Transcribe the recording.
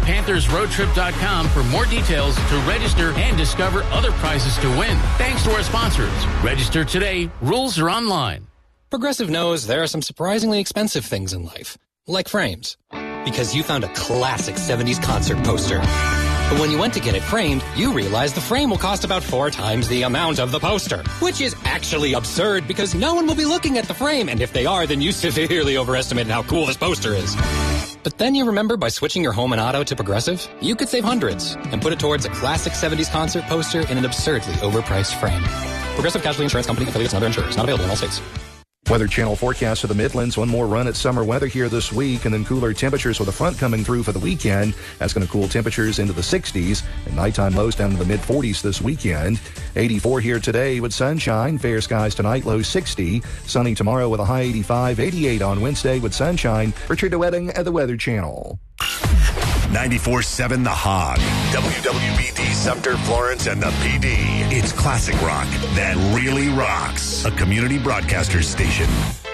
PanthersRoadTrip.com for more details to register and discover other prizes to win. Thanks to our sponsors. Register today. Rules are online. Progressive knows there are some surprisingly expensive things in life, like frames. Because you found a classic 70s concert poster. But when you went to get it framed, you realized the frame will cost about 4 times the amount of the poster. Which is actually absurd because no one will be looking at the frame. And if they are, then you severely overestimated how cool this poster is. But then you remember by switching your home and auto to Progressive, you could save hundreds and put it towards a classic 70s concert poster in an absurdly overpriced frame. Progressive Casualty Insurance Company, affiliates, and other insurers. Not available in all states. Weather Channel forecast for the Midlands. One more run at summer weather here this week, and then cooler temperatures with a front coming through for the weekend. That's going to cool temperatures into the 60s, and nighttime lows down to the mid-40s this weekend. 84 here today with sunshine. Fair skies tonight, low 60. Sunny tomorrow with a high 85. 88 on Wednesday with sunshine. Richard DeWetting at the Weather Channel. 94.7 The Hog. WWBD Sumter, Florence, and the PD. It's classic rock that really rocks. A community broadcaster station.